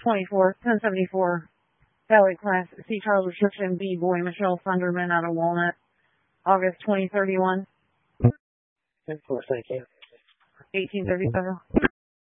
24, 1074. Valet class C Charles restriction B boy Michelle Sunderman out of Walnut. August 2031. 10-4, thank you. 1837.